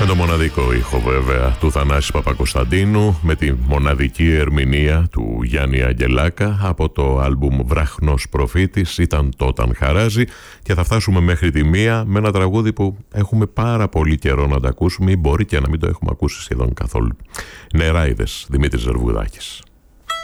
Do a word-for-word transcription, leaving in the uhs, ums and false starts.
Με το μοναδικό ήχο βέβαια του Θανάση Παπακοσταντίνου, με τη μοναδική ερμηνεία του Γιάννη Αγγελάκα από το άλμπουμ Βράχνος Προφήτης, ήταν το Όταν Χαράζει, και θα φτάσουμε μέχρι τη μία με ένα τραγούδι που έχουμε πάρα πολύ καιρό να τα ακούσουμε ή μπορεί και να μην το έχουμε ακούσει σχεδόν καθόλου. Νεράιδες, Δημήτρης Ζερβουδάκης.